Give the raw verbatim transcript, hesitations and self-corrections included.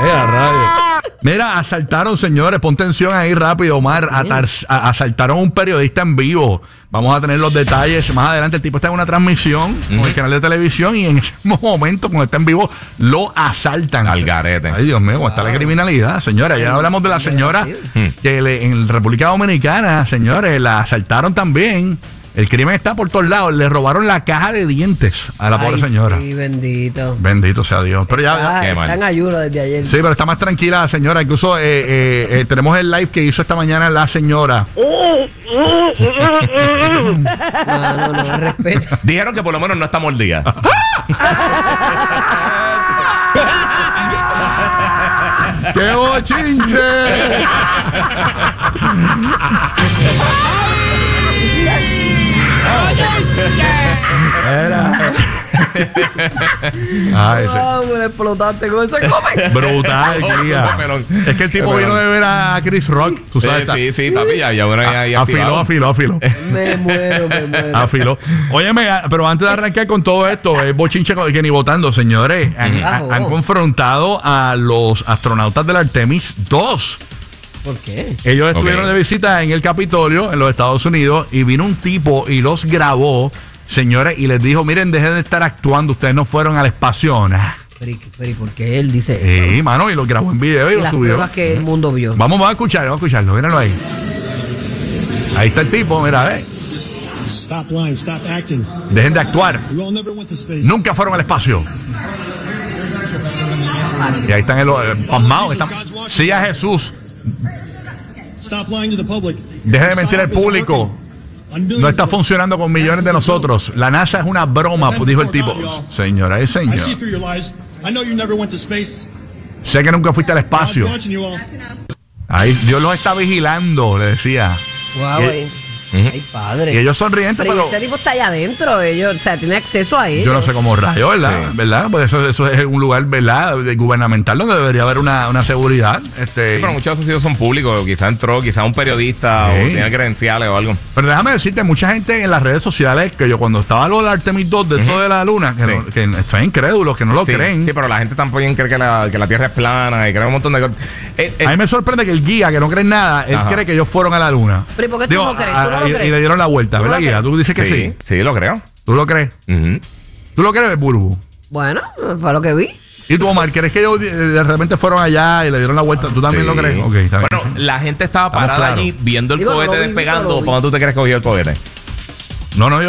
a radio. Mira, asaltaron, señores, pon tensión ahí rápido, Omar. Atar, a, asaltaron a un periodista en vivo. Vamos a tener los detalles más adelante. El tipo está en una transmisión uh-huh. con el canal de televisión y en ese momento, cuando está en vivo, lo asaltan. Al garete. Ay, Dios mío, ¿cómo está la criminalidad, señores? Ya hablamos de la señora que le, en República Dominicana, señores, la asaltaron también. El crimen está por todos lados. Le robaron la caja de dientes a la Ay, pobre señora. Sí, bendito. Bendito sea Dios. Pero ya, está, ya está en ayuno desde ayer. Sí, pero está más tranquila la señora. Incluso eh, eh, eh, tenemos el live que hizo esta mañana la señora. No, no, no, respeto. Dijeron que por lo menos no está mordida. ¡Qué bochinche! Era. Ay, oh, me explotaste con ese come. Brutal, tía. Es que el tipo vino de ver a Chris Rock. ¿Tú sabes? Sí, sí, sí, papi, ya, ya, bueno, ya, ya afiló, afiló, afiló. Me muero, me muero. Afiló. Óyeme, pero antes de arrancar con todo esto, es bochinche que ni votando, señores. Han, ah, han oh. confrontado a los astronautas del Artemis dos. ¿Por qué? Ellos estuvieron okay. de visita en el Capitolio, en los Estados Unidos, y vino un tipo y los grabó, señores, y les dijo, miren, dejen de estar actuando, ustedes no fueron al espacio. Pero, pero ¿y por qué él dice eso? Sí, mano, y lo grabó en video y, y lo las subió. Pruebas que el mundo vio. Vamos, vamos a escucharlo, vamos a escucharlo, mírenlo ahí. Ahí está el tipo, mira, eh. Stop lying, stop acting. Dejen de actuar. Nunca fueron al espacio. Y ahí están los eh, pasmados. Están, sí a Jesús. Deje de mentir al público. No está funcionando con millones de nosotros. La NASA es una broma, dijo el tipo. Señora y señor. Sé que nunca fuiste al espacio. Ahí Dios los está vigilando, le decía. Wow, y, ay, padre. Y ellos sonrientes, pero, pero ese tipo está allá adentro, ellos, o sea, tiene acceso a ellos. Yo no sé cómo rayo, ¿verdad? Sí. ¿Verdad? Pues eso, eso es un lugar, ¿verdad? Gubernamental donde debería haber una, una seguridad. Este, sí, pero muchos de esos sitios son públicos. Quizás entró, quizás un periodista sí. o tiene credenciales o algo. Pero déjame decirte, mucha gente en las redes sociales, que yo cuando estaba lo del Artemis dos dentro uh-huh. de la luna, que, sí. no, que están incrédulos, que no lo sí, creen. Sí, pero la gente tampoco cree que la, que la Tierra es plana y cree un montón de cosas. Eh, eh. A mí me sorprende que el guía, que no cree en nada, él Ajá. cree que ellos fueron a la luna. ¿Pero por qué Digo, tú no crees? A, ¿Tú no a, lo y, crees? y le dieron la vuelta, ¿verdad, guía? Tú dices que sí. Sí, sí lo creo. ¿Tú lo crees? Uh-huh. ¿Tú lo crees, Burbu? Bueno, fue lo que vi. ¿Y tú, Omar, crees que ellos de repente fueron allá y le dieron la vuelta? ¿Tú también sí. lo crees? Okay, está bien. Bueno, la gente estaba parada claro. allí viendo el Digo, cohete no vi, despegando. no ¿Cuándo tú te crees que cogió el cohete? No, no, yo